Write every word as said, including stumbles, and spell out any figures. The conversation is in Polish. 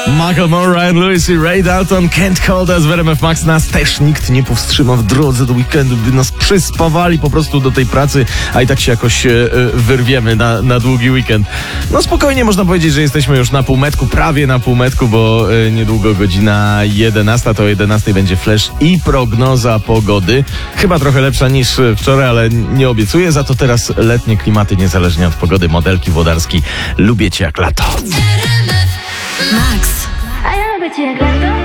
Macklemore, Ryan Lewis i Ray Dalton, Can't Hold Us w R M F Max. Nas też nikt nie powstrzyma w drodze do weekendu, by nas przyspawali po prostu do tej pracy, a i tak się jakoś e, wyrwiemy na, na długi weekend. No spokojnie można powiedzieć, że jesteśmy już na półmetku, prawie na półmetku, bo e, niedługo godzina jedenasta, to o jedenastej będzie flash i prognoza pogody. Chyba trochę lepsza niż wczoraj, ale nie obiecuję. Za to teraz letnie klimaty niezależnie od pogody. Modelki Włodarski, lubię cię jak lato. Max. A ja lubię cię jak lato.